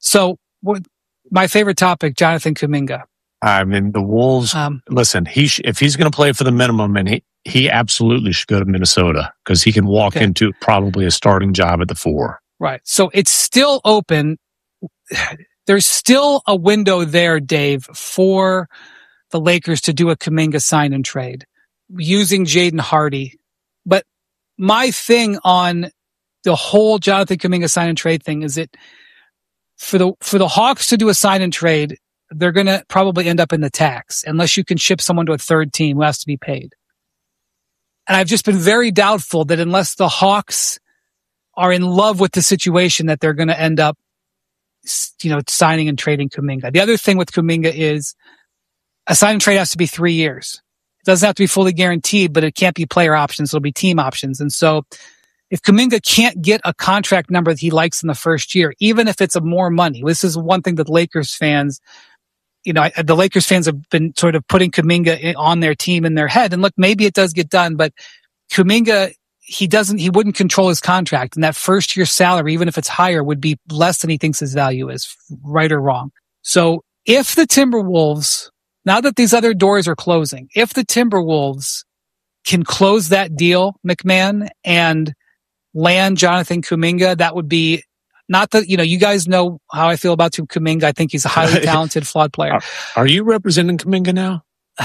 So my favorite topic, Jonathan Kuminga. I mean, the Wolves, listen, if he's going to play for the minimum, and he absolutely should go to Minnesota because he can walk into probably a starting job at the 4. Right. So it's still open. There's still a window there, Dave, for the Lakers to do a Kuminga sign and trade using Jaden Hardy. But my thing on the whole Jonathan Kuminga sign and trade thing is that for the Hawks to do a sign and trade, they're going to probably end up in the tax unless you can ship someone to a third team who has to be paid. And I've just been very doubtful that unless the Hawks are in love with the situation that they're going to end up, signing and trading Kuminga. The other thing with Kuminga is a sign and trade has to be 3 years. It doesn't have to be fully guaranteed, but it can't be player options. It'll be team options. And so if Kuminga can't get a contract number that he likes in the first year, even if it's more money, this is one thing that Lakers fans, the Lakers fans have been sort of putting Kuminga on their team in their head. And look, maybe it does get done, but Kuminga, he wouldn't control his contract. And that first year salary, even if it's higher, would be less than he thinks his value is, right or wrong. So if the Timberwolves, now that these other doors are closing, if the Timberwolves can close that deal, McMahon, and land Jonathan Kuminga, that would be not that, you guys know how I feel about Kuminga. I think he's a highly talented, flawed player. Are you representing Kuminga now?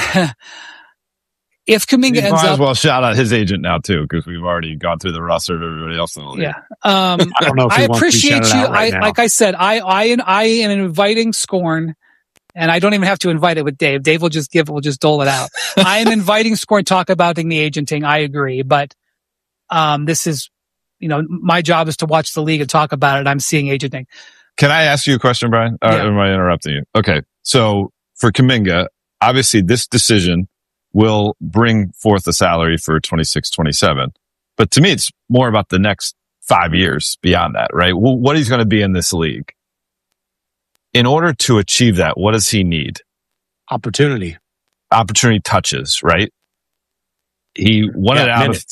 If Kuminga ends up... might as well shout out his agent now, too, because we've already gone through the roster of everybody else in the league. Yeah. I don't know if I appreciate you. Like I said, I am inviting Scorn, and I don't even have to invite it with Dave. Dave will just dole it out. I am inviting Scorn to talk about the agenting. I agree. But this is... my job is to watch the league and talk about it. I'm seeing agenting. Can I ask you a question, Brian? Or am I interrupting you? Okay. So for Kuminga, obviously this decision will bring forth a salary for 26-27. But to me, it's more about the next 5 years beyond that, right? What he's going to be in this league. In order to achieve that, what does he need? Opportunity touches, right? He wanted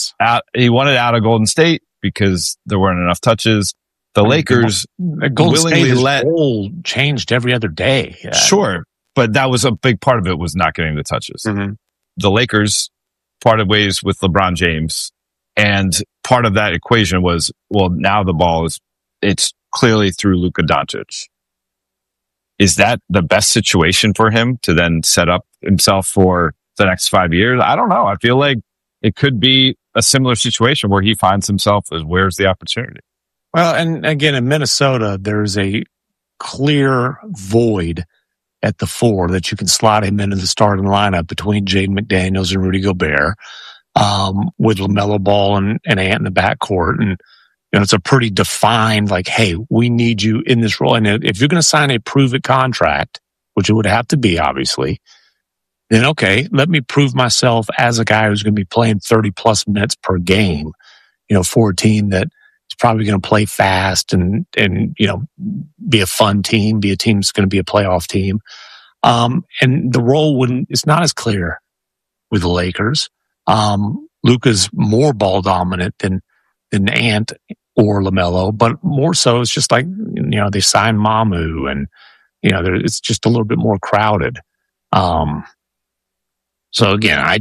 out of Golden State because there weren't enough touches. The Lakers willingly changed every other day. Yeah. Sure, but that was a big part of it, was not getting the touches. Mm-hmm. The Lakers parted ways with LeBron James, and part of that equation was, well, now the ball it's clearly through Luka Doncic. Is that the best situation for him to then set up himself for the next 5 years? I don't know. I feel like it could be a similar situation where he finds himself as, where's the opportunity? Well, and again, in Minnesota, there's a clear void at the 4 that you can slot him into the starting lineup between Jaden McDaniels and Rudy Gobert, with LaMelo Ball and Ant in the backcourt. And, it's a pretty defined, like, hey, we need you in this role. And if you're going to sign a prove-it contract, which it would have to be, obviously, then okay, let me prove myself as a guy who's going to be playing 30-plus minutes per game, for a team that is probably going to play fast and be a fun team, be a team that's going to be a playoff team. And the role it's not as clear with the Lakers. Luka's more ball dominant than Ant or LaMelo, but more so it's just like, they signed Mamu and, it's just a little bit more crowded. So again, I'm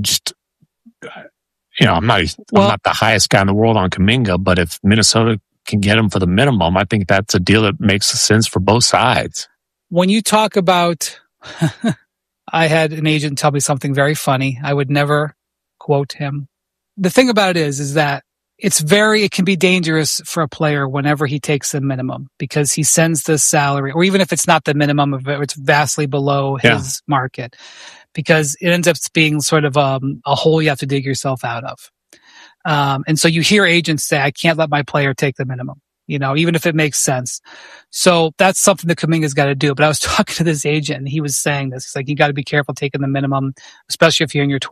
not the highest guy in the world on Kuminga, but if Minnesota can get him for the minimum, I think that's a deal that makes sense for both sides. When you talk about, I had an agent tell me something very funny. I would never quote him. The thing about it is that it can be dangerous for a player whenever he takes the minimum, because he sends the salary, or even if it's not the minimum, it's vastly below his market, because it ends up being sort of a hole you have to dig yourself out of. And so you hear agents say, I can't let my player take the minimum, even if it makes sense. So that's something that Kuminga's got to do. But I was talking to this agent and he was saying this. It's like, you got to be careful taking the minimum, especially if you're in your